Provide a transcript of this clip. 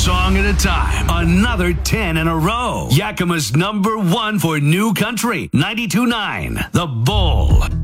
song at a time. Another 10 in a row. Yakima's #1 for new country. 92.9 The Bull.